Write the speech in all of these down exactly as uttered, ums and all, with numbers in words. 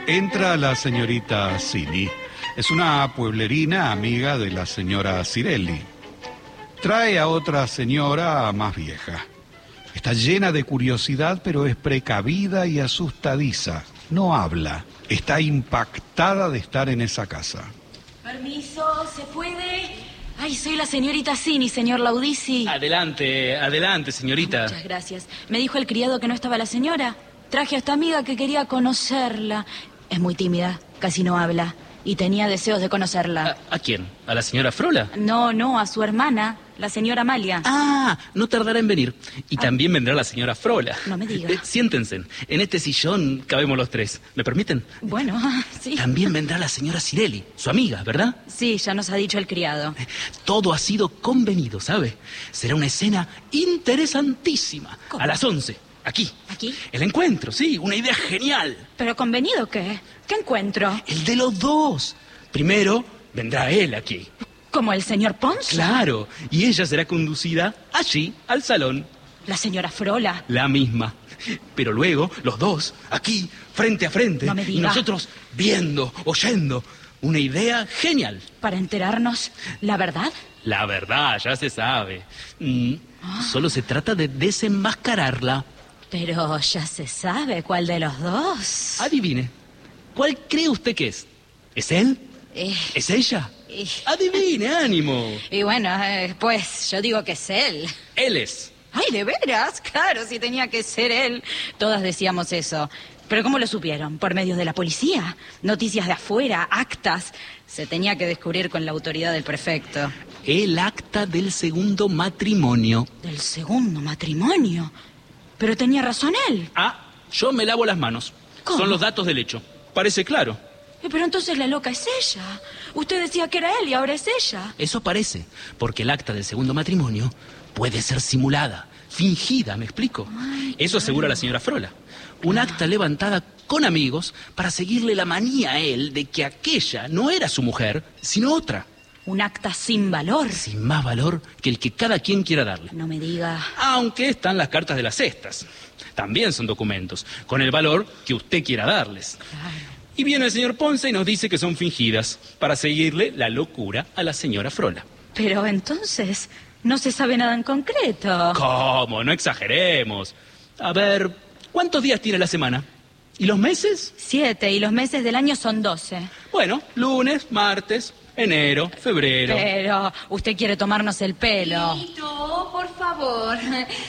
Entra la señorita Cini. Es una pueblerina amiga de la señora Cirelli. Trae a otra señora más vieja. Está llena de curiosidad, pero es precavida y asustadiza. No habla. Está impactada de estar en esa casa. Permiso, ¿se puede? Ay, soy la señorita Cini, señor Laudisi. Adelante, adelante, señorita. Muchas gracias. Me dijo el criado que no estaba la señora. Traje a esta amiga que quería conocerla. Es muy tímida, casi no habla. Y tenía deseos de conocerla. ¿A, a quién? ¿A la señora Frola? No, no, a su hermana, la señora Amalia. Ah, no tardará en venir. Y ah. también vendrá la señora Frola. No me diga. Eh, siéntense. En este sillón cabemos los tres. ¿Me permiten? Bueno, sí. También vendrá la señora Cirelli, su amiga, ¿verdad? Sí, ya nos ha dicho el criado. Todo ha sido convenido, ¿sabe? Será una escena interesantísima. ¿Cómo? A las once. Aquí. ¿Aquí? El encuentro, sí, una idea genial. ¿Pero convenido qué? ¿Qué encuentro? El de los dos. Primero vendrá él aquí. ¿Como el señor Pons? Claro, y ella será conducida allí, al salón. La señora Frola. La misma. Pero luego, los dos, aquí, frente a frente. No me diga. Y nosotros viendo, oyendo. Una idea genial. ¿Para enterarnos la verdad? La verdad, ya se sabe. Mm, Ah. Solo se trata de desenmascararla. Pero ya se sabe cuál de los dos. Adivine. ¿Cuál cree usted que es? ¿Es él? Eh, ¿Es ella? eh. Adivine, ánimo. Y bueno, eh, pues yo digo que es él. Él es. Ay, ¿de veras? Claro, si tenía que ser él. Todas decíamos eso. ¿Pero cómo lo supieron? ¿Por medios de la policía? ¿Noticias de afuera? ¿Actas? Se tenía que descubrir con la autoridad del prefecto. El acta del segundo matrimonio. ¿Del segundo matrimonio? Pero tenía razón él. Ah, yo me lavo las manos. ¿Cómo? Son los datos del hecho. Parece claro. Eh, Pero entonces la loca es ella. Usted decía que era él y ahora es ella. Eso parece, porque el acta del segundo matrimonio puede ser simulada, fingida, ¿me explico? Ay, Eso asegura la señora Frola. Un acta levantada con amigos para seguirle la manía a él de que aquella no era su mujer, sino otra. Un acta sin valor. Sin más valor que el que cada quien quiera darle. No me diga. Aunque están las cartas de las cestas. También son documentos, con el valor que usted quiera darles. Claro. Y viene el señor Ponce y nos dice que son fingidas, para seguirle la locura a la señora Frola. Pero entonces no se sabe nada en concreto. ¿Cómo? No exageremos. A ver, ¿cuántos días tiene la semana? ¿Y los meses? Siete, y los meses del año son doce. Bueno, lunes, martes, enero, febrero. Pero usted quiere tomarnos el pelo. Tito, por favor.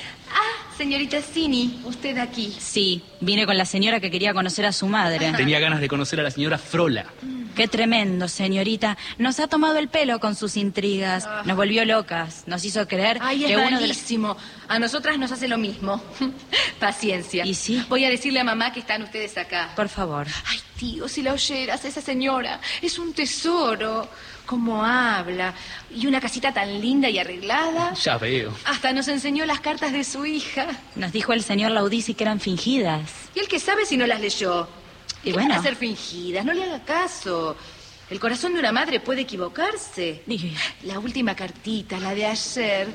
Ah, señorita Cini, usted aquí. Sí, vine con la señora que quería conocer a su madre. Tenía ganas de conocer a la señora Frola. Qué tremendo, señorita. Nos ha tomado el pelo con sus intrigas. Nos volvió locas. Nos hizo creer Ay, es que uno de los... malísimo. A nosotras nos hace lo mismo. Paciencia. ¿Y sí? Voy a decirle a mamá que están ustedes acá. Por favor. Ay, tío, si la oyeras, esa señora es un tesoro. Cómo habla. Y una casita tan linda y arreglada. Ya veo. Hasta nos enseñó las cartas de su hija. Nos dijo el señor Laudisi que eran fingidas. Y él que sabe si no las leyó. Y ¿Qué bueno. van a ser fingidas? No le haga caso. El corazón de una madre puede equivocarse. Dije. La última cartita, la de ayer.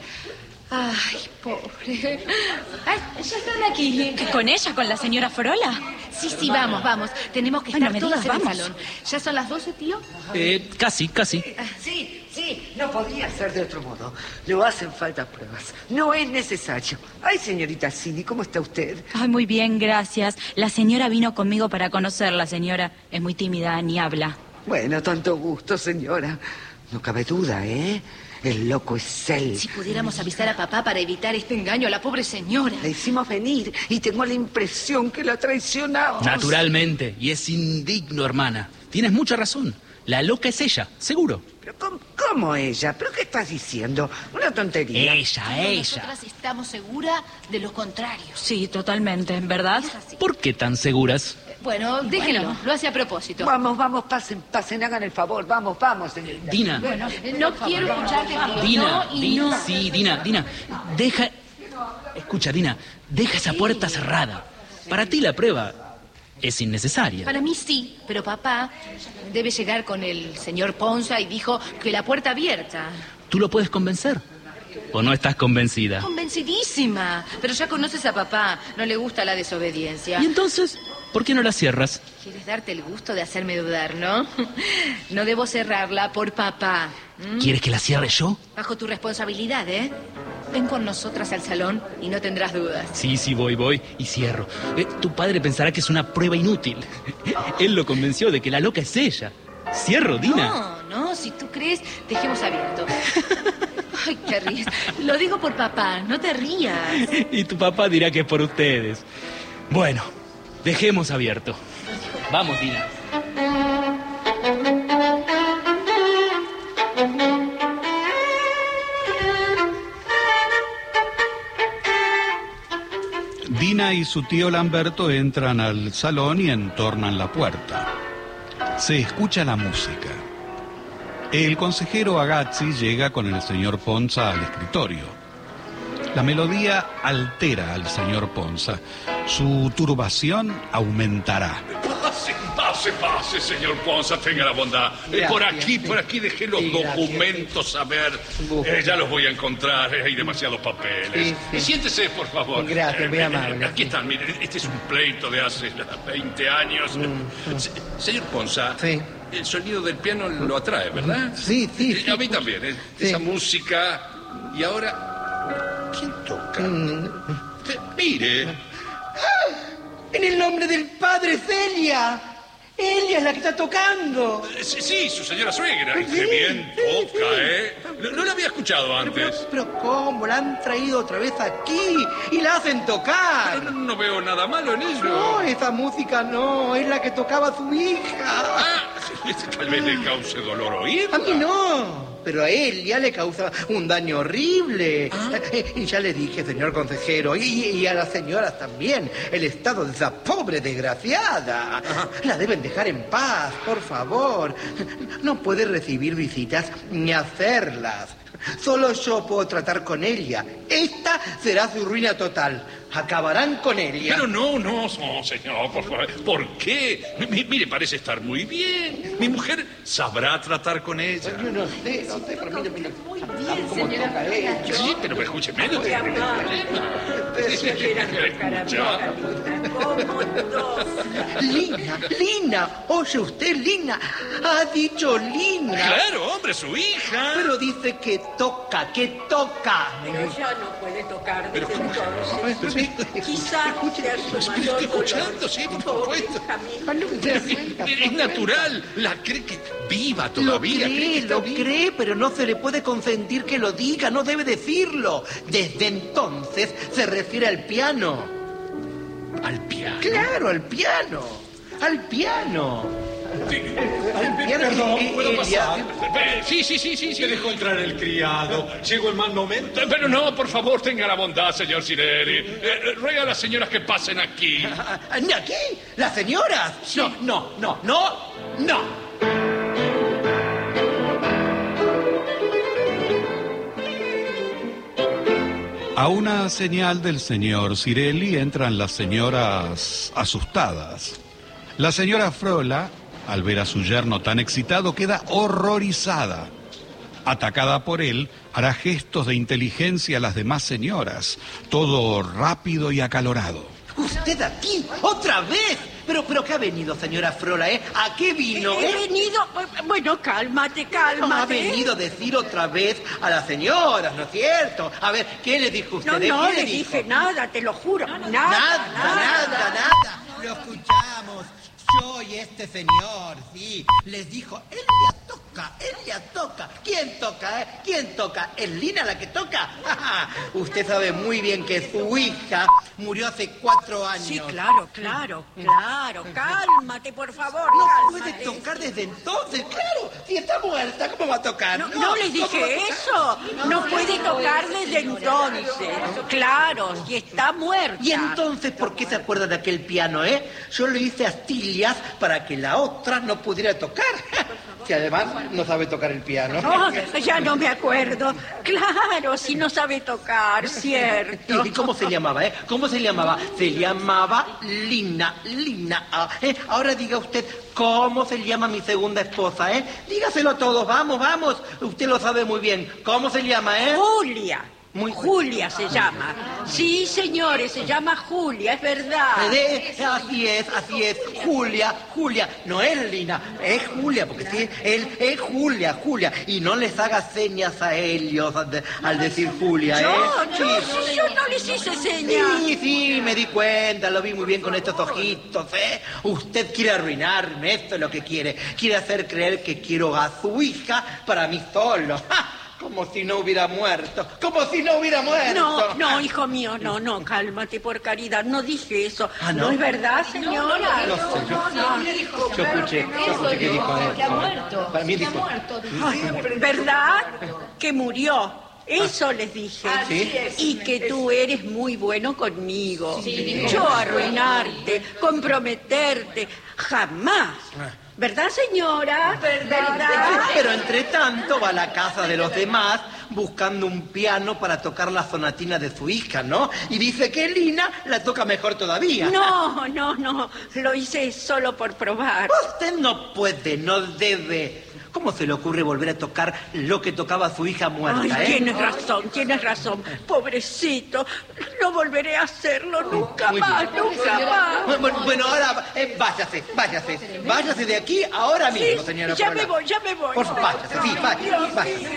Ay, pobre. Ay, ya están aquí. ¿Qué, ¿Con ella, con la señora Frola? Sí, sí, vamos, vamos. Tenemos que Ay, no estar me todas digas, en el vamos. salón. ¿Ya son las doce, tío? Eh, casi, casi. Sí, sí, no podía ser de otro modo. No hacen falta pruebas. No es necesario. Ay, señorita Cini, ¿cómo está usted? Ay, muy bien, gracias. La señora vino conmigo para conocerla, señora. Es muy tímida, ni habla. Bueno, tanto gusto, señora. No cabe duda, ¿eh? El loco es él. Si pudiéramos avisar a papá para evitar este engaño a la pobre señora. La hicimos venir y tengo la impresión que la traicionamos. Naturalmente. Y es indigno, hermana. Tienes mucha razón. La loca es ella, seguro. ¿Pero cómo, cómo ella? ¿Pero qué estás diciendo? Una tontería. Ella, ella. Nosotras estamos seguras de lo contrario. Sí, totalmente, ¿verdad? Es así. ¿Por qué tan seguras? Bueno, déjenlo. Lo hace a propósito. Vamos, vamos, pasen, pasen, hagan el favor. Vamos, vamos, señorita. Dina. Bueno, no quiero escucharte. Dina, no, y Dina, no. sí, Dina, Dina, deja... Escucha, Dina, deja esa puerta cerrada. Para ti la prueba es innecesaria. Para mí sí, pero papá debe llegar con el señor Ponza y dijo que la puerta abierta. ¿Tú lo puedes convencer? ¿O no estás convencida? Convencidísima, pero ya conoces a papá, no le gusta la desobediencia. ¿Y entonces por qué no la cierras? ¿Quieres puedes darte el gusto de hacerme dudar, ¿no? No debo cerrarla por papá. ¿Mm? ¿Quieres que la cierre yo? Bajo tu responsabilidad, ¿eh? Ven con nosotras al salón y no tendrás dudas. Sí, sí, voy, voy y cierro. Eh, tu padre pensará que es una prueba inútil. Él lo convenció de que la loca es ella. ¿Cierro, Dina? No, no, si tú crees, dejemos abierto. Ay, te ríes. Lo digo por papá, no te rías. Y tu papá dirá que es por ustedes. Bueno, dejemos abierto. Vamos, Dina. Dina y su tío Lamberto entran al salón y entornan la puerta. Se escucha la música. El consejero Agazzi llega con el señor Ponza al escritorio. La melodía altera al señor Ponza. Su turbación aumentará. Pase, pase, pase, señor Ponza, tenga la bondad. Eh, por aquí, por aquí dejé los Sí, gracias. documentos, a ver. Eh, ya los voy a encontrar, eh, hay demasiados papeles. Sí, sí. Siéntese, por favor. Gracias, muy Eh, amable. Aquí están, miren, este es un pleito de hace veinte años. Se- señor Ponza, Mm, Sí. el sonido del piano lo atrae, ¿verdad? Sí, sí, Eh, sí. A mí también, eh. Sí. Esa música. Y ahora, ¿quién toca? Mm. Eh, Mire. En el nombre del padre, Celia. Ella es la que está tocando. Eh, Sí, sí, su señora suegra. Sí, Qué bien sí, toca, sí. ¿eh? No, no la había escuchado Pero, antes. pero ¿cómo? La han traído otra vez aquí y la hacen Pero tocar. no, no veo nada malo en ello. No, esa música no, es la que tocaba su hija. Ah, tal vez le cause dolor oírla. A mí no, pero a él ya le causa un daño horrible. Eh, Y ya le dije, señor consejero, y, y a las señoras también, el estado de esa pobre desgraciada. La deben dejar en paz, por favor. No puede recibir visitas ni hacerlas. Solo yo puedo tratar con ella. Esta será su ruina total. Acabarán con ella. Pero no, no, no, señor, por favor. ¿Por qué? Mi- mire, parece estar muy bien. Mi mujer sabrá tratar con ella. Yo no sé, no sé, pero mira, mira. Muy ¿Sabe bien, cómo señora. toca ella? Sí, pero escúcheme, no tiene ningún problema. Lina, Lina, oye usted, Lina, ha dicho Lina. Claro, hombre, su hija. Pero dice que toca, que toca. Pero ya no puede tocar Pero desde ¿cómo que no? entonces. Quizá sea su mayor Estoy escuchando, dolor. sí, por Pobre supuesto. hija mía. Es natural. La cree que viva Lo todavía. cree que cree, está lo viva. cree, pero no se le puede consentir que lo diga, no debe decirlo. Desde entonces se refiere al piano. Al piano. Claro, al piano. Al piano. Sí. Al piano. Perdón, Eh, ¿puedo eh, pasar? Eh, Sí, sí, sí, sí, sí. Se dejó entrar el criado. Llegó el mal momento. Eh, Pero no, por favor, tenga la bondad, señor Cirelli. Eh, eh, ruega a las señoras que pasen aquí. Ah, ¿Aquí? ¿Las señoras? No, no, no, no, no. A una señal del señor Cirelli entran las señoras asustadas. La señora Frola, al ver a su yerno tan excitado, queda horrorizada. Atacada por él, hará gestos de inteligencia a las demás señoras, todo rápido y acalorado. ¿Usted aquí? ¿Otra vez? Pero, pero, ¿qué ha venido, señora Frola, eh? ¿A qué vino, He eh? venido. Bueno, cálmate, No, cálmate. ha venido a decir otra vez a las señoras, ¿no es cierto? A ver, ¿qué le dijo usted? No, eh? no ¿Qué le dijo? dije nada, te lo juro. Nada, Nada, nada, nada. Lo escuchamos. Yo y este señor, sí. Les dijo, ella toca, ella toca. ¿Quién toca, eh? ¿Quién toca? ¿Es Lina la que toca? Usted sabe muy bien que su hija murió hace cuatro años. Sí, claro, claro, claro. Cálmate, por favor. No cálmate. puede tocar desde entonces, claro. Si está muerta, ¿cómo va a tocar? No, no les ¿cómo va a dije tocar? eso. No puede tocar desde entonces. Claro, si está muerta. ¿Y entonces por qué se acuerda de aquel piano, eh? Yo lo hice astillas para que la otra no pudiera tocar. Si además no sabe tocar el piano. Oh, ya no me acuerdo. Claro, si no sabe tocar, cierto. ¿Y cómo se llamaba, eh? ¿Cómo se llamaba? Se llamaba Lina, Lina. Ah, eh, Ahora diga usted, ¿cómo se llama mi segunda esposa, eh? Dígaselo a todos, vamos, vamos. Usted lo sabe muy bien. ¿Cómo se llama, eh? Julia. Muy... Julia se llama. Sí, señores, se llama Julia, es verdad. Eh, así es, así es. Julia, Julia. No es Lina, es Julia, porque sí, él es Julia, Julia. Y no les hagas señas a ellos al, de, al decir Julia, ¿eh? Yo, yo, Sí. sí, yo no les hice señas. Sí, sí, me di cuenta, lo vi muy bien con estos ojitos, ¿eh? Usted quiere arruinarme, esto es lo que quiere. Quiere hacer creer que quiero a su hija para mí solo. ¡Ja! Como si no hubiera muerto, como si no hubiera muerto. No, no, hijo mío, no, no, cálmate, por caridad, no dije eso. Ah, ¿no? ¿No es verdad, señora? No sé, yo, yo escuché, yo escuché que dijo eso. Que ha muerto. Para mí que ha dijo... muerto. Ay, ¿verdad? Que murió. Eso les dije. ¿Sí? Y que tú eres muy bueno conmigo. Yo arruinarte, comprometerte, jamás. ¿Verdad, señora? ¿Verdad? Pero entre tanto va a la casa de los demás buscando un piano para tocar la sonatina de su hija, ¿no? Y dice que Lina la toca mejor todavía. No, no, no. Lo hice solo por probar. Usted no puede, no debe. ¿Cómo se le ocurre volver a tocar lo que tocaba su hija muerta, Ay, eh? tienes razón, tienes razón. Pobrecito, no volveré a hacerlo nunca Muy más, bien. nunca más. Bueno, bueno, ahora eh, váyase, váyase. Váyase de aquí ahora mismo, Sí, señora. ya Corona. me voy, ya me voy. Por favor, váyase, sí, váyase, Dios váyase. mío,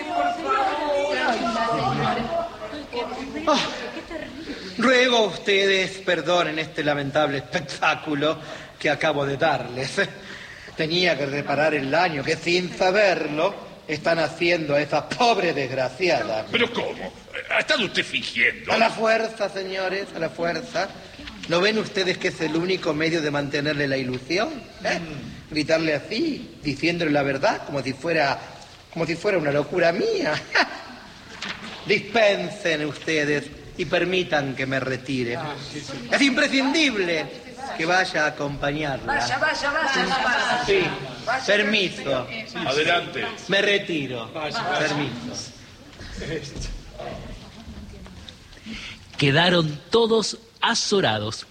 por favor. Ah, ruego a ustedes perdonen este lamentable espectáculo que acabo de darles. Tenía que reparar el daño que sin saberlo están haciendo a esa pobre desgraciada. ¿Pero cómo? ¿Ha estado usted fingiendo? A la fuerza, señores, a la fuerza. ¿No ven ustedes que es el único medio de mantenerle la ilusión? ¿Eh? Gritarle así, diciéndole la verdad, como si fuera, como si fuera una locura mía. Dispensen ustedes y permitan que me retire. Es imprescindible que vaya a acompañarla. Vaya, vaya, vaya, vaya. Sí, permiso. Adelante. Me retiro. Permiso. Quedaron todos azorados.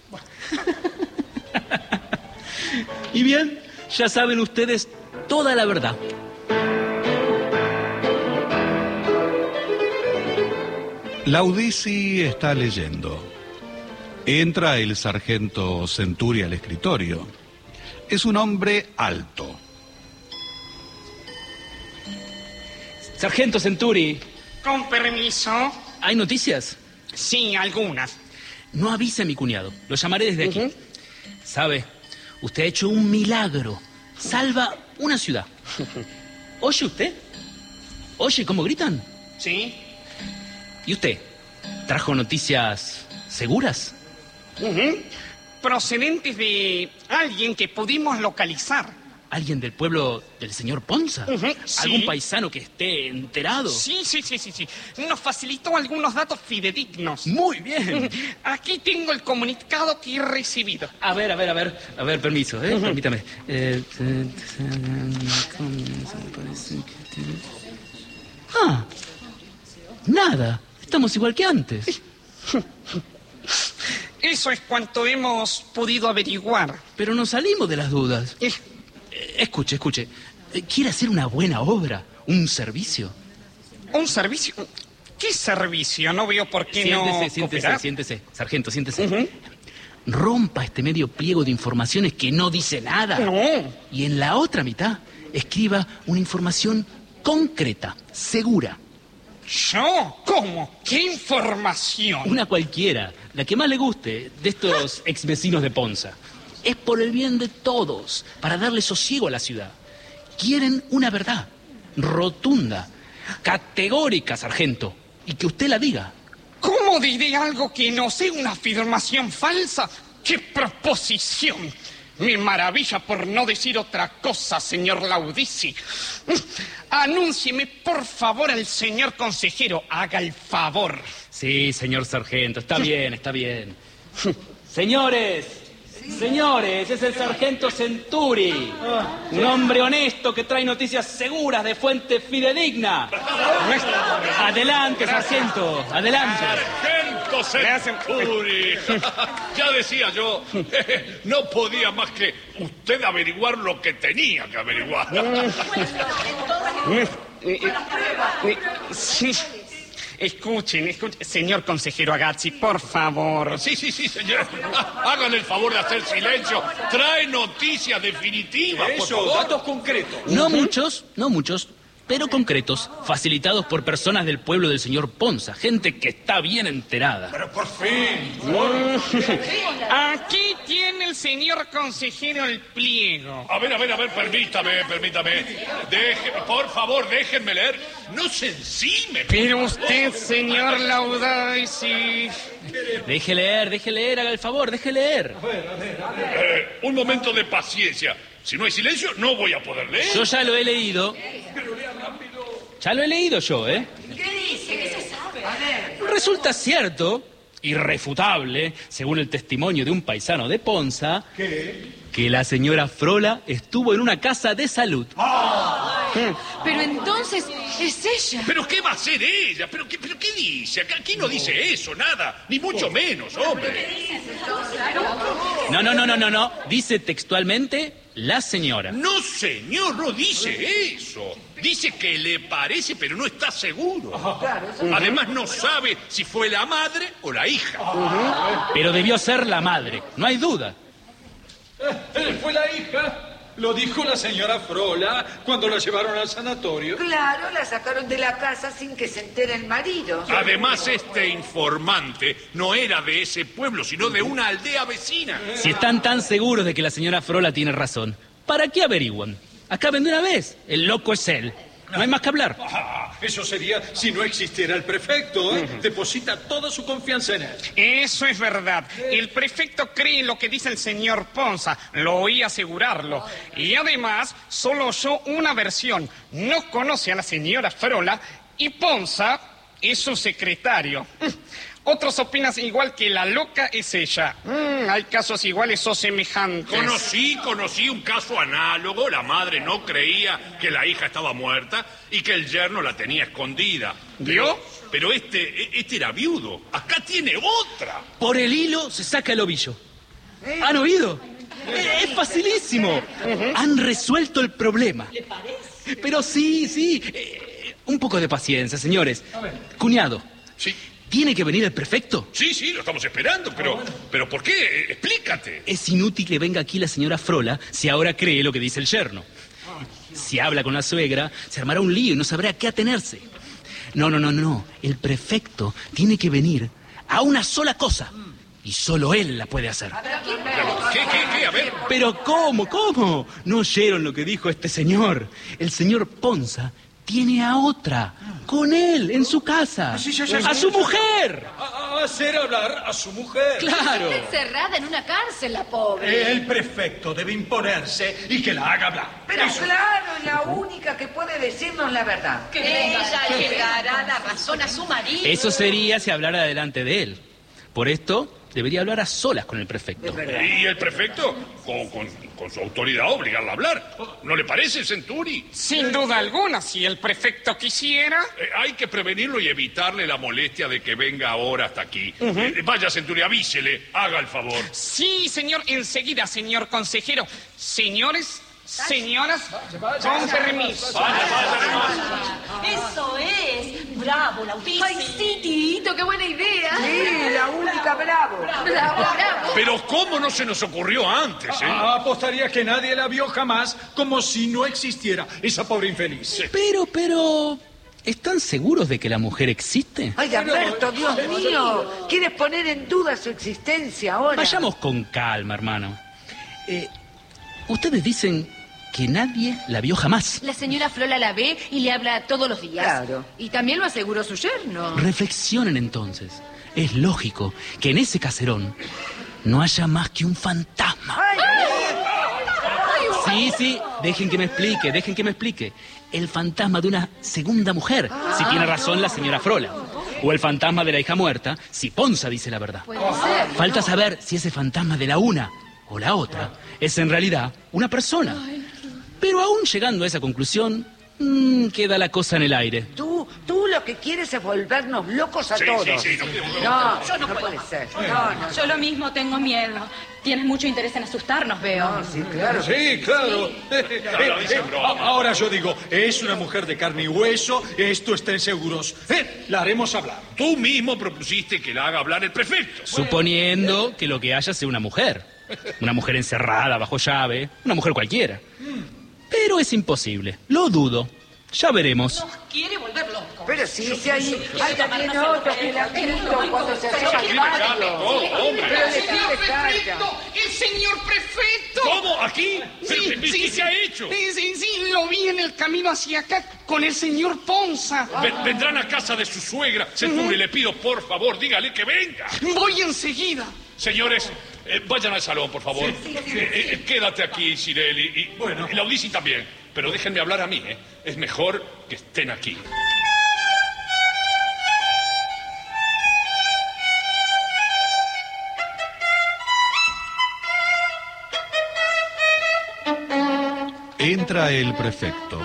Y bien, ya saben ustedes toda la verdad. Laudisi está leyendo. Entra el sargento Centuri al escritorio. Es un hombre alto. Sargento Centuri, Con permiso. ¿hay noticias? Sí, algunas. No avise a mi cuñado, lo llamaré desde aquí. ¿Sabe? Usted ha hecho un milagro. Salva una ciudad. ¿Oye usted? ¿Oye cómo gritan? Sí. ¿Y usted? ¿Trajo noticias seguras? Ujú. Procedentes de alguien que pudimos localizar. ¿Alguien del pueblo del señor Ponza? Ujú, sí. ¿Algún paisano que esté enterado? Sí, sí, sí, sí, sí. Nos facilitó algunos datos fidedignos. Muy bien. Aquí tengo el comunicado que he recibido. A ver, a ver, a ver. A ver, permiso, ¿eh? Permítame. Eh, eh, Ah, nada. Estamos igual que antes. Eso es cuanto hemos podido averiguar. Pero nos salimos de las dudas. Eh, Eh, Escuche, escuche. Eh, ¿Quiere hacer una buena obra? ¿Un servicio? ¿Un servicio? ¿Qué servicio? No veo por qué Siéntese, no siéntese, cooperar. siéntese. Sargento, siéntese. Ujú. Rompa este medio pliego de informaciones que no dice nada. No. Y en la otra mitad, escriba una información concreta, segura. ¿Yo? ¿Cómo? ¿Qué información? Una cualquiera, la que más le guste, de estos ex vecinos de Ponza. Es por el bien de todos, para darle sosiego a la ciudad. Quieren una verdad, rotunda, categórica, sargento, y que usted la diga. ¿Cómo diré algo que no sea una afirmación falsa? ¡Qué proposición! Me maravilla por no decir otra cosa, señor Laudisi. Anúncieme, por favor, al señor consejero. Haga el favor. Sí, señor sargento, está bien, está bien. Señores, señores, es el sargento Centuri. Un hombre honesto que trae noticias seguras de fuente fidedigna. Adelante, sargento, adelante. Sargento Centuri. Ya decía yo, no podía más que usted averiguar lo que tenía que averiguar. Sí. Escuchen, escuchen. Señor consejero Agazzi, por favor. Sí, sí, sí, señor. Hagan el favor de hacer silencio. Trae noticias definitivas, por Eso, favor. datos concretos. No muchos, no muchos, pero concretos, facilitados por personas del pueblo del señor Ponza, gente que está bien enterada. Pero por fin. Aquí tiene el señor consejero el pliego. A ver, a ver, a ver, permítame, permítame. Deje, por favor, déjenme leer. No se encime. Pero usted, señor Laudisi... Deje leer, deje leer, haga el favor, deje leer. Eh, un momento de paciencia. Si no hay silencio, no voy a poder leer. Yo ya lo he leído. Ya lo he leído yo, ¿eh? ¿Qué dice? ¿Qué se sabe? A ver. Resulta cierto, irrefutable, según el testimonio de un paisano de Ponza, ¿Qué? que la señora Frola estuvo en una casa de salud. Pero entonces es ella. ¿Pero qué va a hacer ella? ¿Pero qué, pero qué dice? Acá- Aquí no dice eso, nada. Ni mucho menos, hombre. No, no, no, no, no, no. Dice textualmente la señora. No, señor, no dice eso. Dice que le parece, pero no está seguro. Además, no sabe si fue la madre o la hija. Pero debió ser la madre, no hay duda. Eh, Fue la hija. Lo dijo la señora Frola cuando la llevaron al sanatorio. Claro, la sacaron de la casa sin que se entere el marido. Además, este informante no era de ese pueblo, sino de una aldea vecina. Si están tan seguros de que la señora Frola tiene razón, ¿para qué averiguan? Acaben de una vez. El loco es él. No hay más que hablar. Ah, eso sería si no existiera el prefecto, ¿eh? Deposita toda su confianza en él. Eso es verdad. El prefecto cree en lo que dice el señor Ponza. Lo oí asegurarlo. Y además, solo oyó una versión. No conoce a la señora Frola y Ponza es su secretario. Otros opinan igual que la loca es ella. Mm, hay casos iguales o semejantes. Conocí, conocí un caso análogo. La madre no creía que la hija estaba muerta y que el yerno la tenía escondida. ¿Vio? Pero este, este era viudo. Acá tiene otra. Por el hilo se saca el ovillo. ¿Han oído? Eh, Es facilísimo. Han resuelto el problema. ¿Le parece? Pero sí, sí. eh, un poco de paciencia, señores. Cuñado, Sí, ¿tiene que venir el prefecto? sí, sí, lo estamos esperando. Pero, pero ¿por qué? Eh, Explícate. Es inútil que venga aquí la señora Frola si ahora cree lo que dice el yerno. Si habla con la suegra, se armará un lío y no sabrá a qué atenerse. No, no, no, no. El prefecto tiene que venir a una sola cosa. Y solo él la puede hacer. ¿Qué, qué, qué? A ver. Pero ¿cómo, cómo? ¿No oyeron lo que dijo este señor? El señor Ponza tiene a otra, con él, en su casa. Sí, sí, sí, ¡A sí, su sí. mujer! A, a hacer hablar a su mujer. ¡Claro! Está encerrada en una cárcel, la pobre. El prefecto debe imponerse y que la haga hablar. Pero Eso. claro, es la única que puede decirnos la verdad. Que ella le dará la razón a su marido. Eso sería si hablara delante de él. Por esto, debería hablar a solas con el prefecto. ¿Y el prefecto? Con, con, con su autoridad obligarla a hablar. ¿No le parece, Centuri? Sin duda alguna, si el prefecto quisiera... Eh, hay que prevenirlo y evitarle la molestia de que venga ahora hasta aquí. Eh, vaya, Centuri, avísele, haga el favor. Sí, señor, enseguida, señor consejero. Señores, señoras, con permiso. Eso es. Bravo, Laudisi. Ay, sí, Tito, qué buena idea. Sí, la única bravo. Bravo, bravo. Pero ¿cómo no se nos ocurrió antes, eh? Ah, apostaría que nadie la vio jamás, como si no existiera esa pobre infeliz. Pero, pero... ¿Están seguros de que la mujer existe? Ay, Alberto, Dios mío. ¿Quieres poner en duda su existencia ahora? Vayamos con calma, hermano. Eh, ustedes dicen que nadie la vio jamás. La señora Frola la ve y le habla todos los días. Claro. Y también lo aseguró su yerno. Reflexionen entonces. Es lógico que en ese caserón no haya más que un fantasma. Ay, Sí, sí, dejen que me explique, dejen que me explique. El fantasma de una segunda mujer, si tiene razón la señora Frola. O el fantasma de la hija muerta, si Ponza dice la verdad. Puede ser. Falta saber si ese fantasma de la una o la otra es en realidad una persona. Pero aún llegando a esa conclusión, mmm, queda la cosa en el aire. tú, tú lo que quieres es volvernos locos a Sí, todos. sí, sí, no quiero- no, Yo no no puedo. puede ser. No, no. Yo lo mismo tengo miedo. Tienes mucho interés en asustarnos, veo. No, sí, claro. Sí, claro. Eh, Claro, eh, dice eh, broma. a- ahora yo digo, es una mujer de carne y hueso, esto estén seguros. Eh, la haremos hablar. Tú mismo propusiste que la haga hablar el prefecto. Suponiendo que lo que haya sea una mujer. Una mujer encerrada bajo llave. Una mujer cualquiera. Pero es imposible. Lo dudo. Ya veremos. Nos quiere volver locos. Pero sí, si hay, hay también otros que la han visto cuando se acerca al patio. todo, hombre. Pero decirle ¡Señor calla. prefecto! ¡El señor prefecto! ¿Cómo? ¿Aquí? ¿Pero, Sí, pero, sí, ¿Qué sí. se ha hecho? Sí, sí, sí, lo vi en el camino hacia acá con el señor Ponza. Ve- Vendrán a casa de su suegra. Centuri, le pido, por favor, dígale que venga. Voy enseguida. Señores, eh, vayan al salón, por favor. Eh, eh, quédate aquí, Cirelli. Y, bueno, y Laudisi también. Pero déjenme hablar a mí, ¿eh? Es mejor que estén aquí. Entra el prefecto.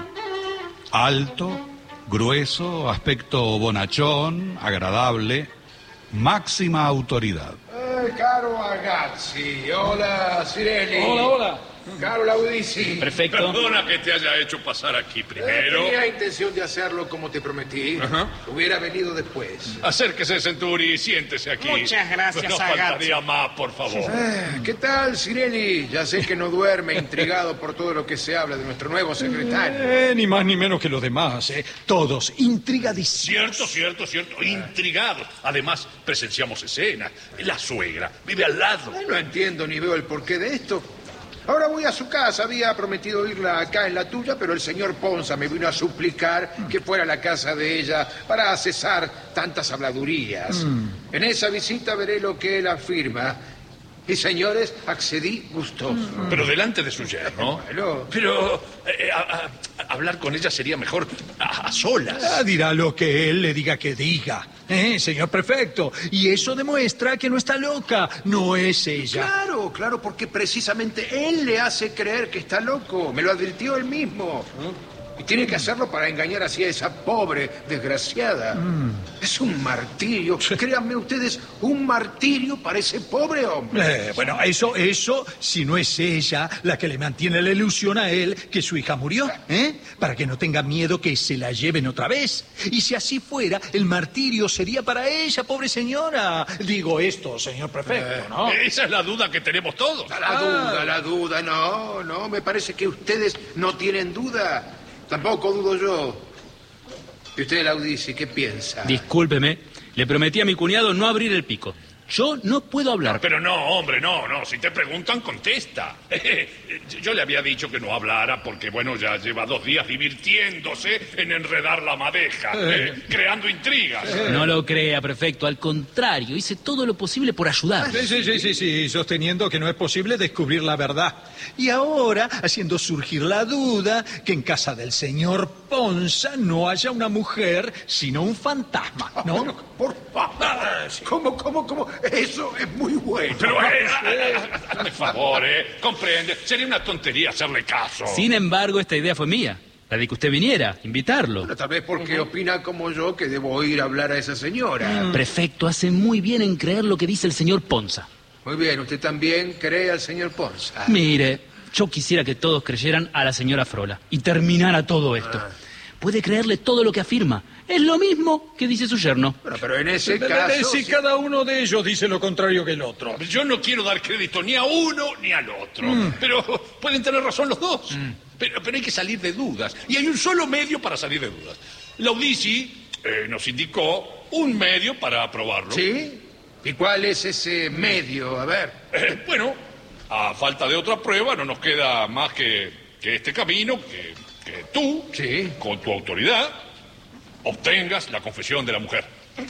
Alto, grueso, aspecto bonachón, agradable, máxima autoridad. Eh, caro ragazzi, hola Cirelli. Hola, hola. Caro Laudisi. Prefecto. Perdona que te haya hecho pasar aquí Eh, primero. tenía intención de hacerlo como te prometí. Ajá. Hubiera venido después. Acérquese, Centuri, siéntese aquí. Muchas gracias, No Agazzi. faltaría más, por favor. Eh, ¿Qué tal, Cirelli? Ya sé que no duerme intrigado por todo lo que se habla de nuestro nuevo secretario. Eh, ni más ni menos que los demás, ¿eh? Todos intrigadísimos. Cierto, cierto, cierto. Intrigados. Además, presenciamos escenas. La suegra vive al lado. Eh, No entiendo ni veo el porqué de esto. Ahora voy a su casa. Había prometido irla acá en la tuya, pero el señor Ponza me vino a suplicar que fuera a la casa de ella para cesar tantas habladurías. En esa visita veré lo que él afirma. Y, señores, accedí gustoso. Pero delante de su yerno. Bueno. Pero eh, a- a- a- hablar con ella sería mejor a, a solas. Ah, dirá lo que él le diga que diga, ¿eh, señor prefecto? Y eso demuestra que no está loca, no es ella. Claro, claro, porque precisamente él le hace creer que está loco. Me lo advirtió él mismo. Y tiene que hacerlo para engañar así a esa pobre desgraciada. Es un martirio. Créanme ustedes, un martirio para ese pobre hombre. Eh, bueno, eso, eso, si no es ella la que le mantiene la ilusión a él que su hija murió, ¿eh? Para que no tenga miedo que se la lleven otra vez. Y si así fuera, el martirio sería para ella, pobre señora. Digo esto, señor prefecto, ¿no? Esa es la duda que tenemos todos. La duda, la duda, no, no, me parece que ustedes no tienen duda. Tampoco dudo yo. ¿Y usted, Laudisi, qué piensa? Discúlpeme. Le prometí a mi cuñado no abrir el pico. Yo no puedo hablar. Pero no, hombre, no, no. Si te preguntan, contesta. Yo le había dicho que no hablara porque, bueno, ya lleva dos días divirtiéndose en enredar la madeja, eh, creando intrigas. No lo crea, prefecto. Al contrario, hice todo lo posible por ayudar. Sí, sí, sí, sí, sí, sosteniendo que no es posible descubrir la verdad. Y ahora, haciendo surgir la duda que en casa del señor Ponza no haya una mujer, sino un fantasma, ¿no? Pero, por favor. ¿Cómo, cómo, cómo? Eso es muy bueno. Pero, eh, hazme favor, ¿eh? Comprende. Sería una tontería hacerle caso. Sin embargo, esta idea fue mía. La de que usted viniera, invitarlo. Bueno, tal vez porque opina como yo que debo ir a hablar a esa señora. Prefecto, hace muy bien en creer lo que dice el señor Ponza. Muy bien, usted también cree al señor Ponza. Mire, yo quisiera que todos creyeran a la señora Frola y terminara todo esto. Puede creerle todo lo que afirma. Es lo mismo que dice su yerno. Bueno, pero en ese Pero caso... si sí- cada uno de ellos dice lo contrario que el otro. Yo no quiero dar crédito ni a uno ni al otro. Pero pueden tener razón los dos. Pero, pero hay que salir de dudas. Y hay un solo medio para salir de dudas. Laudisi eh, nos indicó un medio para aprobarlo. ¿Sí? ¿Y cuál es ese medio? A ver. Eh, bueno, a falta de otra prueba, no nos queda más que, que este camino, que, que tú, Sí. con tu autoridad, obtengas la confesión de la mujer.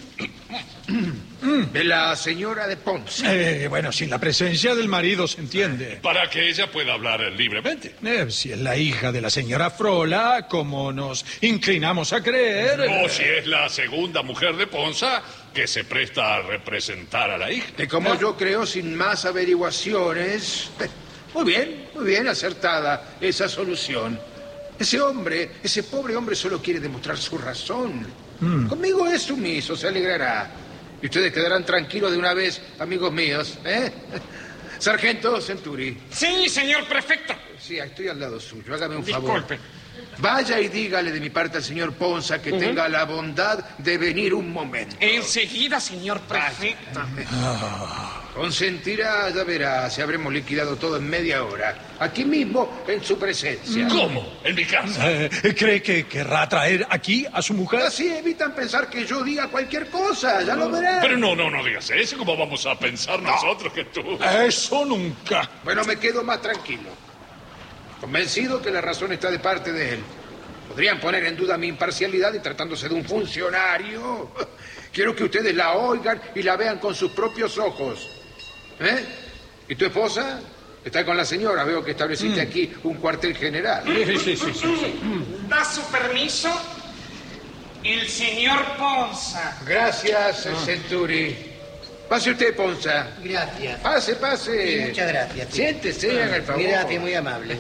De la señora de Ponce. Eh, bueno, sin la presencia del marido se entiende. Para que ella pueda hablar libremente. Eh, si es la hija de la señora Frola, como nos inclinamos a creer... O si es la segunda mujer de Ponza que se presta a representar a la hija. Que como yo creo, sin más averiguaciones... Muy bien, muy bien, acertada esa solución. Ese hombre, ese pobre hombre solo quiere demostrar su razón. Mm. Conmigo es sumiso, se alegrará. Y ustedes quedarán tranquilos de una vez, amigos míos, ¿eh? Sargento Centuri. Sí, señor prefecto. Sí, estoy al lado suyo, hágame un Disculpe. favor. Vaya y dígale de mi parte al señor Ponza que uh-huh. tenga la bondad de venir un momento. Enseguida, señor prefecto. Consentirá, ya verá, si habremos liquidado todo en media hora. Aquí mismo, en su presencia. ¿Cómo? ¿En mi casa? Eh, ¿Cree que querrá traer aquí a su mujer? Así evitan pensar que yo diga cualquier cosa, ya lo verán. Pero no, no, no digas eso. ¿Cómo vamos a pensar no. nosotros que tú? Eso nunca. Bueno, me quedo más tranquilo. Convencido que la razón está de parte de él. Podrían poner en duda mi imparcialidad y tratándose de un funcionario. Quiero que ustedes la oigan y la vean con sus propios ojos. ¿Eh? ¿Y tu esposa? Está con la señora. Veo que estableciste mm. aquí un cuartel general. Sí, sí, sí, sí, sí. ¿Da su permiso? El señor Ponza. Gracias, ah. Centuri. Pase usted, Ponza. Gracias. Pase, pase. Sí, muchas gracias. Sí. Siéntese, haga el favor. Gracias, muy amable.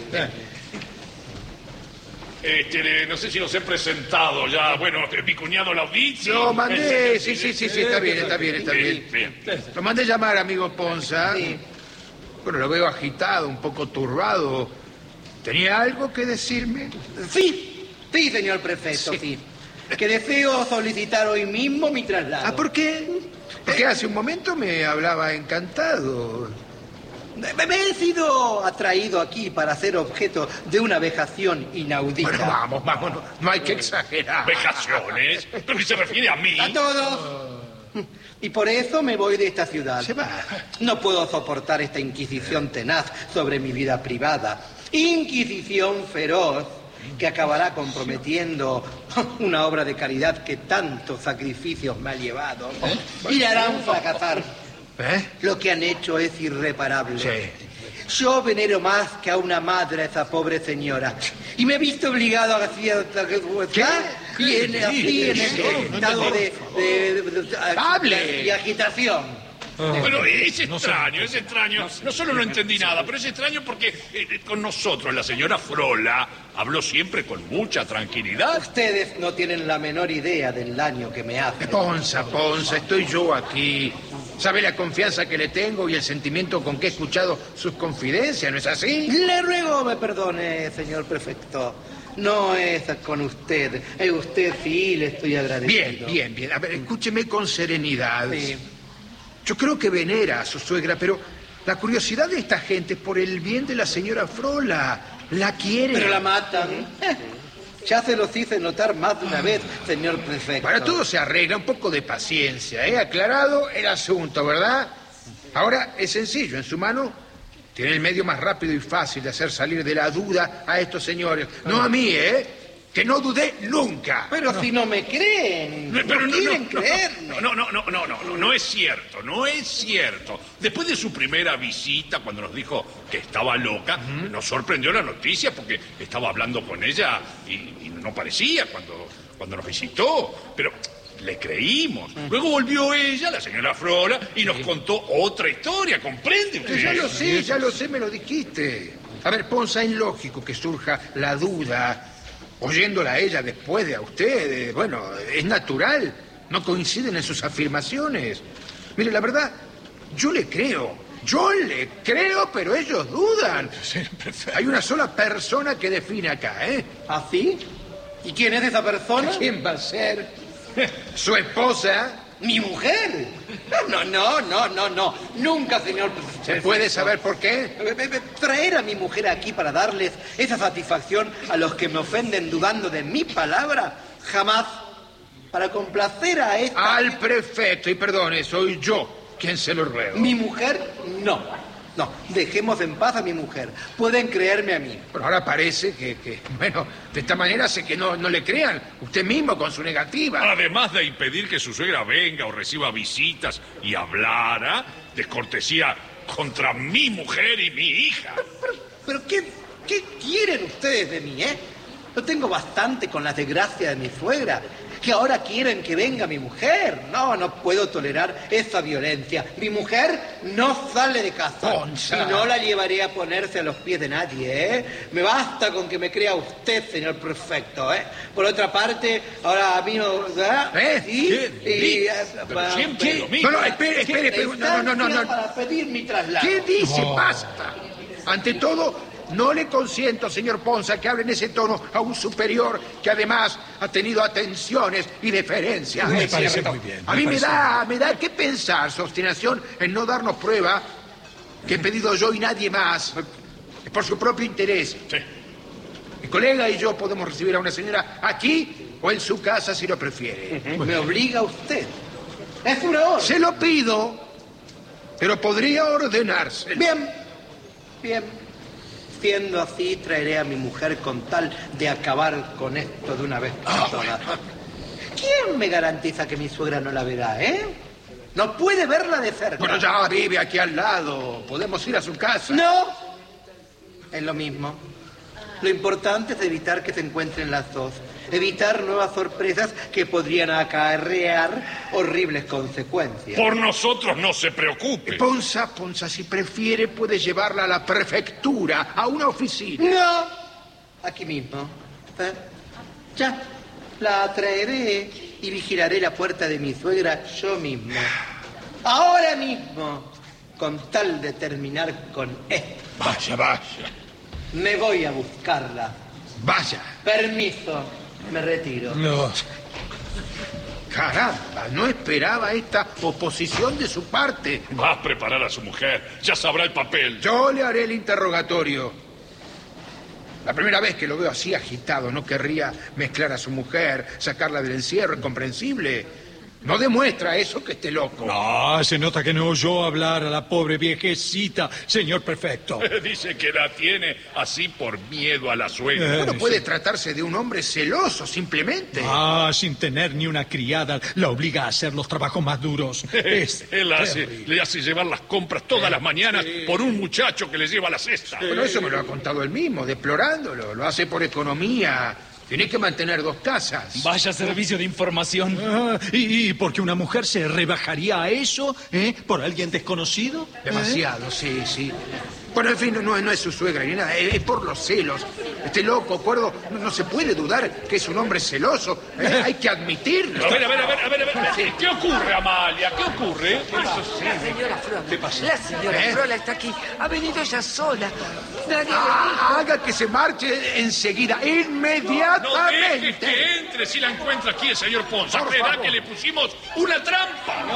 Este, no sé si los he presentado ya. Bueno, mi cuñado Laudizzi. Lo mandé, sí, sí, sí, sí, está bien, está bien, está bien. bien. Lo mandé llamar, amigo Ponza. Sí. Bueno, lo veo agitado, un poco turbado. ¿Tenía algo que decirme? Sí, sí, señor prefecto, sí. sí. Que deseo solicitar hoy mismo mi traslado. ¿Ah, por qué? Porque hace un momento me hablaba encantado. Me he sido atraído aquí para ser objeto de una vejación inaudita. Bueno, vamos, vamos, no, no hay que exagerar. ¿Vejaciones? ¿Pero qué se refiere a mí? A todos. Y por eso me voy de esta ciudad. Se va. No puedo soportar esta inquisición tenaz sobre mi vida privada. Inquisición feroz que acabará comprometiendo una obra de caridad que tantos sacrificios me ha llevado. ¿Eh? Y le harán fracasar. ¿Eh? Lo que han hecho es irreparable. Sí. Yo venero más que a una madre a esa pobre señora. Y me he visto obligado a hacer... ¿Qué? Y en, así, en ese estado de, de, de, de, de agitación. Bueno, es extraño, es extraño. No solo no entendí nada, pero es extraño porque eh, con nosotros la señora Frola habló siempre con mucha tranquilidad. Ustedes no tienen la menor idea del daño que me hace. Ponza, Ponza, estoy yo aquí. ¿Sabe la confianza que le tengo y el sentimiento con que he escuchado sus confidencias, no es así? Le ruego me perdone, señor prefecto. No es con usted. A usted sí le estoy agradecido. Bien, bien, bien. A ver, escúcheme con serenidad. Sí. Yo creo que venera a su suegra, pero la curiosidad de esta gente es por el bien de la señora Frola. La quiere. Pero la matan. Ya se los hice notar más de una vez, señor prefecto. Para todo se arregla, un poco de paciencia, ¿eh? Aclarado el asunto, ¿verdad? Ahora es sencillo, en su mano tiene el medio más rápido y fácil de hacer salir de la duda a estos señores. No a mí, ¿eh? Que no dudé nunca. Pero no. Si no me creen, no, pero no, no quieren no, creerme. No, no, no, no, no, no, no es cierto, no es cierto. Después de su primera visita, cuando nos dijo que estaba loca, uh-huh. nos sorprendió la noticia porque estaba hablando con ella y, y no parecía cuando, cuando nos visitó. Pero le creímos. Uh-huh. Luego volvió ella, la señora Frola, y nos sí. contó otra historia, ¿comprende usted? Ya lo sé, ya lo sé, me lo dijiste. A ver, Ponza, es lógico que surja la duda... Oyéndola a ella después de a usted, bueno, es natural. No coinciden en sus afirmaciones. Mire, la verdad, yo le creo. Yo le creo, pero ellos dudan. Hay una sola persona que define acá, ¿eh? ¿Ah, sí? ¿Y quién es esa persona? ¿Quién va a ser? ¿Su esposa? ¿Mi mujer? No, no, no, no, no. Nunca, señor. ¿Se puede saber por qué? Traer a mi mujer aquí para darles esa satisfacción a los que me ofenden dudando de mi palabra, jamás. Para complacer a esta... Al prefecto, y perdone, soy yo quien se lo ruego. ¿Mi mujer? No. No, dejemos en paz a mi mujer. Pueden creerme a mí. Pero ahora parece que, que bueno, de esta manera hace que no, no le crean. Usted mismo con su negativa. Además de impedir que su suegra venga o reciba visitas y hablara, descortesía contra mi mujer y mi hija. Pero, pero, pero ¿qué, ¿qué quieren ustedes de mí, eh? No tengo bastante con la desgracia de mi suegra. que ahora quieren que venga mi mujer. No, no puedo tolerar esa violencia. Mi mujer no sale de casa. Ponza. Y no la llevaré a ponerse a los pies de nadie, ¿eh? Me basta con que me crea usted, señor prefecto, ¿eh? Por otra parte, ahora a mí no... ¿verdad? ¿Eh? ¿Sí? ¿Qué? Y, eh, Pero para- siempre lo mismo. No, no, espere, espere, espere. No, no, no, no, no. Para pedir mi traslado. ¿Qué dice? Basta. Ante todo, no le consiento, señor Ponza, que hable en ese tono a un superior que además ha tenido atenciones y deferencia. Me Es parece cierto. muy bien, A me mí me parece da, me da que pensar su obstinación en no darnos prueba que he pedido yo y nadie más, por su propio interés. Sí. Mi colega y yo podemos recibir a una señora aquí o en su casa si lo prefiere. Me obliga usted. Es una orden. Se lo pido, pero podría ordenarse. Bien, bien. Siendo así, traeré a mi mujer con tal de acabar con esto de una vez por todas. ¿Quién me garantiza que mi suegra no la verá, eh? No puede verla de cerca. Bueno, ya vive aquí al lado. Podemos ir a su casa. No. Es lo mismo. Lo importante es evitar que se encuentren las dos. Evitar nuevas sorpresas que podrían acarrear horribles consecuencias. Por nosotros no se preocupe. Ponza, Ponza, si prefiere puede llevarla a la prefectura, a una oficina. No. Aquí mismo. ¿Eh? Ya. La traeré y vigilaré la puerta de mi suegra yo mismo. Ahora mismo. Con tal de terminar con esto. Vaya, vaya. Me voy a buscarla. Vaya. Permiso. Me retiro. No. Caramba, no esperaba esta oposición de su parte. Va a preparar a su mujer. Ya sabrá el papel. Yo le haré el interrogatorio. La primera vez que lo veo así agitado, no querría mezclar a su mujer, sacarla del encierro, incomprensible. No demuestra eso que esté loco. No, se nota que no oyó hablar a la pobre viejecita, señor prefecto. Dice que la tiene así por miedo a la suegra. Eh. Bueno, puede tratarse de un hombre celoso, simplemente. Ah, sin tener ni una criada, la obliga a hacer los trabajos más duros. Es Él hace, terrible. le hace llevar las compras todas las mañanas por un muchacho que le lleva la cesta. Bueno, eso me lo ha contado él mismo, deplorándolo. Lo hace por economía. Tiene que mantener dos casas. Vaya servicio de información. Ah, ¿y, y porque una mujer se rebajaría a eso, eh? ¿Por alguien desconocido? Demasiado, sí, sí. Bueno, en fin, no, no es su suegra ni nada, es, es por los celos. Este loco, acuerdo, no, no se puede dudar que es un hombre celoso. ¿eh? Hay que admitirlo. A ver, a ver, a ver, a ver, a ver. ¿Qué ocurre, Amalia? ¿Qué ocurre? La señora Frola. ¿Qué pasa? La señora ¿Eh? Frola está aquí. Ha venido ella sola. Nadie le dijo. Ah, haga que se marche enseguida, No deje inmediatamente. que entre si la encuentra aquí el señor Ponza. Por Creerá favor. que le pusimos una trampa.